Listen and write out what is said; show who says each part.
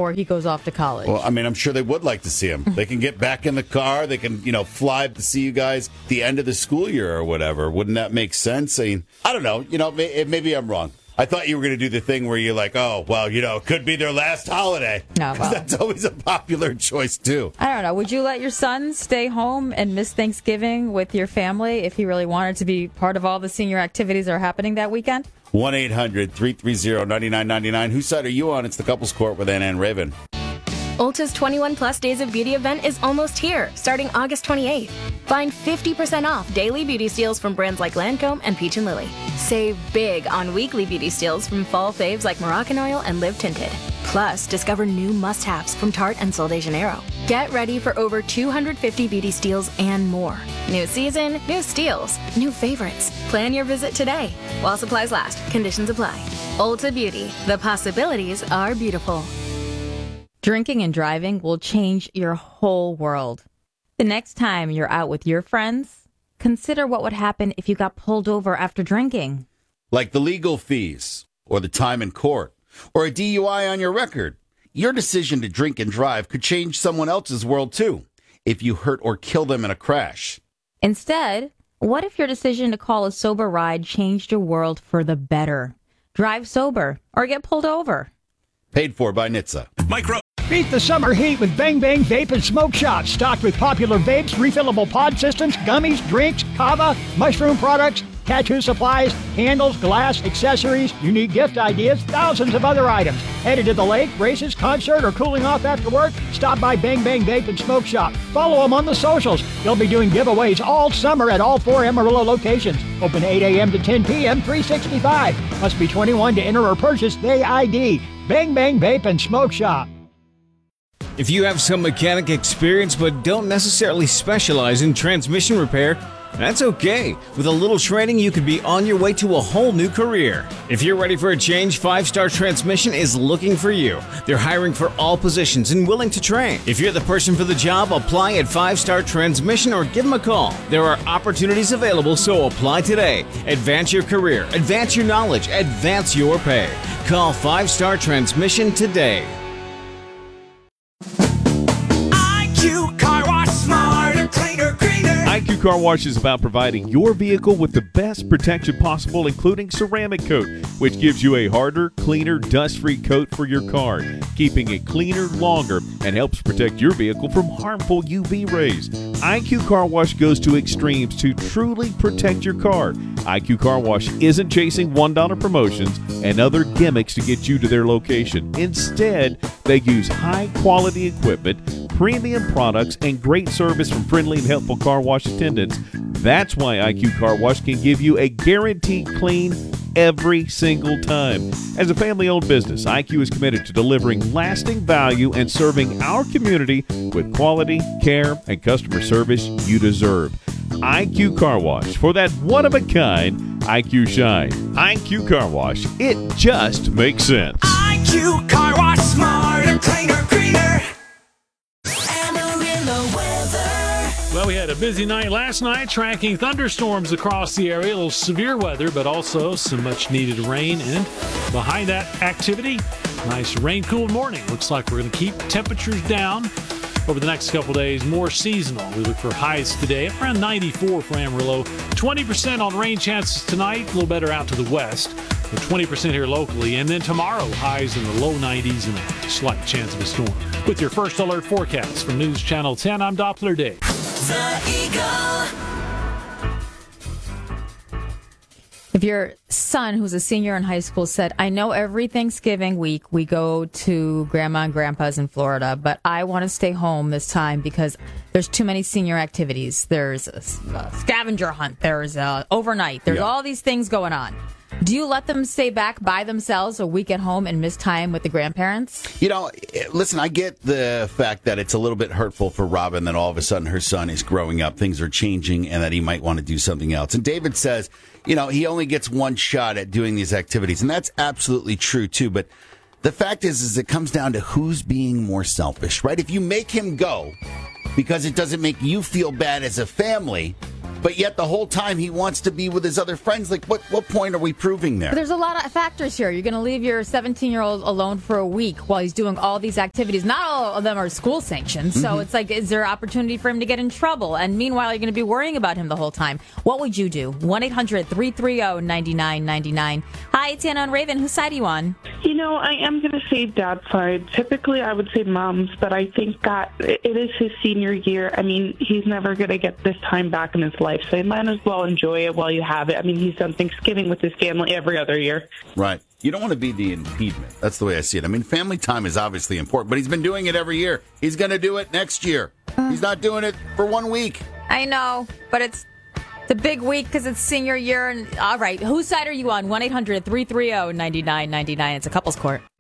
Speaker 1: before he goes off to college.
Speaker 2: Well, I mean, I'm sure they would like to see him. They can get back in the car. They can, fly to see you guys at the end of the school year or whatever. Wouldn't that make sense? I mean, I don't know. Maybe I'm wrong. I thought you were going to do the thing where you're like, oh, well, it could be their last holiday.
Speaker 1: No, well,
Speaker 2: that's always a popular choice, too.
Speaker 1: I don't know. Would you let your son stay home and miss Thanksgiving with your family if he really wanted to be part of all the senior activities that are happening that weekend?
Speaker 2: 1-800-330-9999. Whose side are you on? It's the Couples Court with Anna and Raven.
Speaker 3: Ulta's 21 Plus Days of Beauty event is almost here, starting August 28th. Find 50% off daily beauty steals from brands like Lancome and Peach & Lily. Save big on weekly beauty steals from fall faves like Moroccan Oil and Live Tinted. Plus, discover new must-haves from Tarte and Sol de Janeiro. Get ready for over 250 beauty steals and more. New season, new steals, new favorites. Plan your visit today. While supplies last, conditions apply. Ulta Beauty. The possibilities are beautiful.
Speaker 1: Drinking and driving will change your whole world. The next time you're out with your friends, consider what would happen if you got pulled over after drinking.
Speaker 2: Like the legal fees, or the time in court, or a DUI on your record. Your decision to drink and drive could change someone else's world, too, if you hurt or kill them in a crash.
Speaker 1: Instead, what if your decision to call a sober ride changed your world for the better? Drive sober or get pulled over.
Speaker 2: Paid for by NHTSA.
Speaker 4: Micro.
Speaker 5: Beat the summer heat with Bang Bang Vape and Smoke Shop, stocked with popular vapes, refillable pod systems, gummies, drinks, kava, mushroom products, tattoo supplies, candles, glass, accessories, unique gift ideas, thousands of other items. Headed to the lake, races, concert, or cooling off after work? Stop by Bang Bang Vape and Smoke Shop. Follow them on the socials. They'll be doing giveaways all summer at all 4 Amarillo locations. Open 8 a.m. to 10 p.m., 365. Must be 21 to enter or purchase Day ID. Bang Bang Vape and Smoke Shop.
Speaker 6: If you have some mechanic experience but don't necessarily specialize in transmission repair, that's okay. With a little training, you could be on your way to a whole new career. If you're ready for a change, 5 Star Transmission is looking for you. They're hiring for all positions and willing to train. If you're the person for the job, apply at 5 Star Transmission or give them a call. There are opportunities available, so apply today. Advance your career, advance your knowledge, advance your pay. Call 5 Star Transmission today.
Speaker 4: IQ Car Wash, smarter, cleaner, greener.
Speaker 7: IQ Car Wash is about providing your vehicle with the best protection possible, including ceramic coat, which gives you a harder, cleaner, dust-free coat for your car, keeping it cleaner longer and helps protect your vehicle from harmful UV rays. IQ Car Wash goes to extremes to truly protect your car. IQ Car Wash isn't chasing $1 promotions and other gimmicks to get you to their location. Instead, they use high-quality equipment, premium products, and great service from friendly and helpful car wash attendants. That's why IQ Car Wash can give you a guaranteed clean every single time. As a family-owned business, IQ is committed to delivering lasting value and serving our community with quality, care, and customer service you deserve. IQ Car Wash, for that one-of-a-kind IQ shine. IQ Car Wash, it just makes sense.
Speaker 4: IQ Car Wash, smarter, cleaner, greener.
Speaker 8: Well, we had a busy night last night, tracking thunderstorms across the area. A little severe weather, but also some much-needed rain. And behind that activity, nice rain-cooled morning. Looks like we're going to keep temperatures down over the next couple days, more seasonal. We look for highs today around 94 for Amarillo. 20% on rain chances tonight, a little better out to the west, but 20% here locally. And then tomorrow, highs in the low 90s and a slight chance of a storm. With your first alert forecast from News Channel 10, I'm Doppler Dave.
Speaker 4: The Eagle.
Speaker 1: If your son, who's a senior in high school, said, I know every Thanksgiving week we go to Grandma and Grandpa's in Florida, but I want to stay home this time because there's too many senior activities. There's a scavenger hunt. There's overnight. There's all these things going on. Do you let them stay back by themselves a week at home and miss time with the grandparents?
Speaker 2: Listen, I get the fact that it's a little bit hurtful for Robin that all of a sudden her son is growing up, things are changing, and that he might want to do something else. And David says, he only gets one shot at doing these activities, and that's absolutely true, too. But the fact is it comes down to who's being more selfish, right? If you make him go because it doesn't make you feel bad as a family, but yet the whole time he wants to be with his other friends. Like, what point are we proving there?
Speaker 1: But there's a lot of factors here. You're going to leave your 17-year-old alone for a week while he's doing all these activities. Not all of them are school sanctioned, so it's like, is there opportunity for him to get in trouble? And meanwhile, you're going to be worrying about him the whole time. What would you do? 1-800-330-9999. Hi, it's Anna and Raven. Whose side are you on?
Speaker 9: You know, I am going to say dad's side. Typically, I would say mom's, but I think that it is his senior year. I mean, he's never going to get this time back in his life, so you might as well enjoy it while you have it. I mean, he's done Thanksgiving with his family every other year.
Speaker 2: Right. You don't want to be the impediment. That's the way I see it. I mean, family time is obviously important, but he's been doing it every year. He's going to do it next year. He's not doing it for 1 week.
Speaker 1: I know, but it's a big week because it's senior year. And all right, whose side are you on? 1-800-330-9999. It's a couples court.